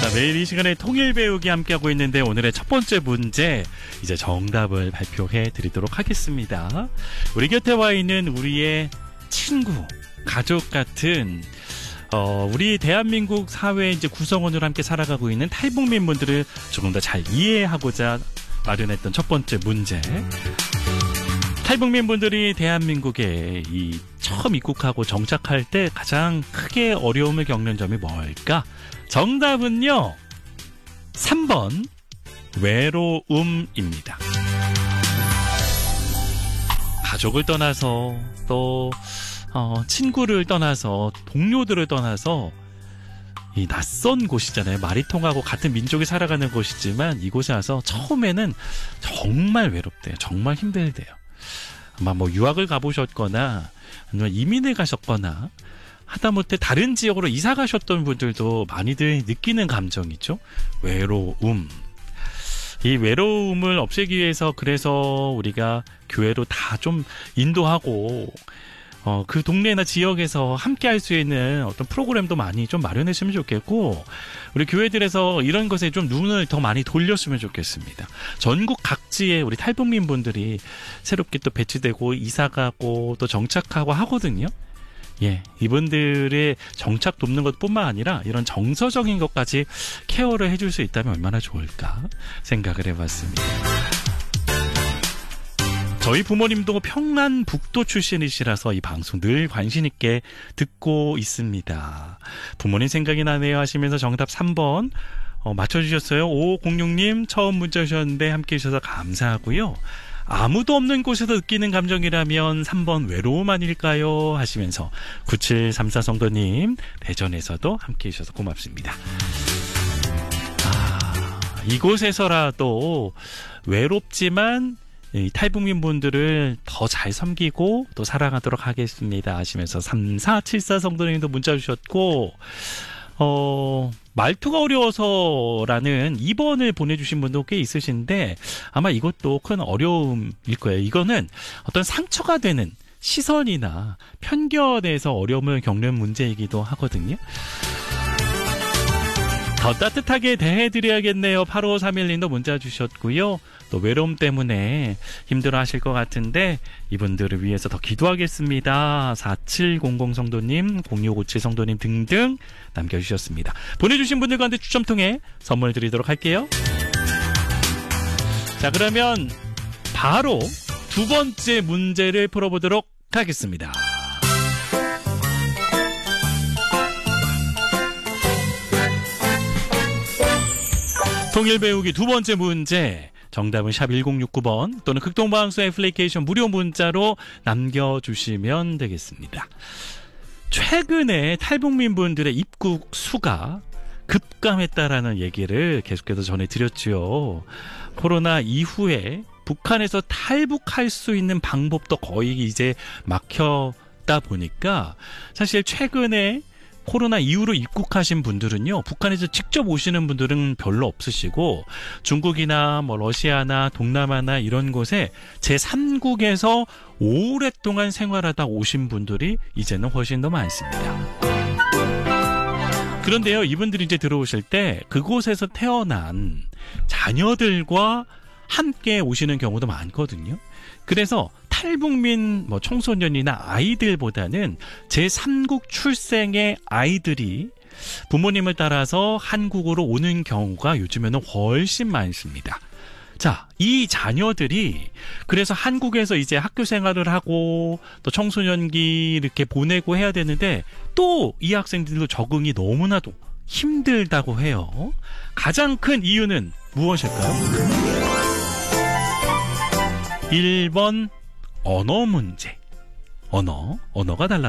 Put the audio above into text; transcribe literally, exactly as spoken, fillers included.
매일 이 시간에 통일 배우기 함께하고 있는데 오늘의 첫 번째 문제 이제 정답을 발표해 드리도록 하겠습니다. 우리 곁에 와 있는 우리의 친구, 가족 같은 어, 우리 대한민국 사회 이제 구성원으로 함께 살아가고 있는 탈북민 분들을 조금 더 잘 이해하고자 마련했던 첫 번째 문제. 탈북민 분들이 대한민국에 이 처음 입국하고 정착할 때 가장 크게 어려움을 겪는 점이 뭘까? 정답은요, 삼 번 외로움입니다. 가족을 떠나서 또 어, 친구를 떠나서 동료들을 떠나서 이 낯선 곳이잖아요. 말이 통하고 같은 민족이 살아가는 곳이지만 이곳에 와서 처음에는 정말 외롭대요. 정말 힘들대요. 아마 뭐 유학을 가보셨거나 아니면 이민을 가셨거나 하다못해 다른 지역으로 이사 가셨던 분들도 많이들 느끼는 감정이죠. 외로움. 이 외로움을 없애기 위해서 그래서 우리가 교회로 다 좀 인도하고 어, 그 동네나 지역에서 함께 할 수 있는 어떤 프로그램도 많이 좀 마련했으면 좋겠고, 우리 교회들에서 이런 것에 좀 눈을 더 많이 돌렸으면 좋겠습니다. 전국 각지에 우리 탈북민 분들이 새롭게 또 배치되고 이사가고 또 정착하고 하거든요. 예, 이분들의 정착 돕는 것뿐만 아니라 이런 정서적인 것까지 케어를 해줄 수 있다면 얼마나 좋을까 생각을 해봤습니다. 저희 부모님도 평안북도 출신이시라서 이 방송 늘 관심 있게 듣고 있습니다. 부모님 생각이 나네요 하시면서 정답 삼 번 어, 맞춰주셨어요. 오오공육 님 처음 문자 주셨는데 함께 해주셔서 감사하고요. 아무도 없는 곳에서 느끼는 감정이라면 삼 번 외로움 아닐까요? 하시면서 구칠삼사 성도님 대전에서도 함께 해주셔서 고맙습니다. 아, 이곳에서라도 외롭지만 이 탈북민 분들을 더 잘 섬기고 또 사랑하도록 하겠습니다 하시면서 삼사칠사 성도님도 문자 주셨고, 어, 말투가 어려워서라는 이 번을 보내주신 분도 꽤 있으신데 아마 이것도 큰 어려움일 거예요. 이거는 어떤 상처가 되는 시선이나 편견에서 어려움을 겪는 문제이기도 하거든요. 더 따뜻하게 대해드려야겠네요. 팔오삼일 님도 문자 주셨고요. 또 외로움 때문에 힘들어하실 것 같은데 이분들을 위해서 더 기도하겠습니다. 사칠공공 성도님, 공육오칠 성도님 등등 남겨주셨습니다. 보내주신 분들 가운데 추첨 통해 선물 드리도록 할게요. 자, 그러면 바로 두 번째 문제를 풀어보도록 하겠습니다. 통일 배우기 두 번째 문제, 정답은 샵 일공육구 번 또는 극동방송 애플리케이션 무료 문자로 남겨주시면 되겠습니다. 최근에 탈북민 분들의 입국 수가 급감했다라는 얘기를 계속해서 전해드렸죠. 코로나 이후에 북한에서 탈북할 수 있는 방법도 거의 이제 막혔다 보니까 사실 최근에 코로나 이후로 입국하신 분들은요, 북한에서 직접 오시는 분들은 별로 없으시고 중국이나 뭐 러시아나 동남아나 이런 곳에 제삼국에서 오랫동안 생활하다 오신 분들이 이제는 훨씬 더 많습니다. 그런데요, 이분들이 이제 들어오실 때 그곳에서 태어난 자녀들과 함께 오시는 경우도 많거든요. 그래서 탈북민 뭐 청소년이나 아이들보다는 제삼국 출생의 아이들이 부모님을 따라서 한국으로 오는 경우가 요즘에는 훨씬 많습니다. 자, 이 자녀들이 그래서 한국에서 이제 학교 생활을 하고 또 청소년기 이렇게 보내고 해야 되는데 또 이 학생들도 적응이 너무나도 힘들다고 해요. 가장 큰 이유는 무엇일까요? 일 번 언어 문제. 언어, 언어가 달라.